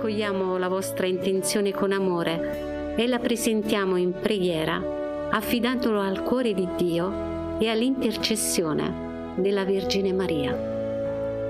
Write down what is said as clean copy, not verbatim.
accogliamo la vostra intenzione con amore e la presentiamo in preghiera, affidandolo al cuore di Dio e all'intercessione della Vergine Maria.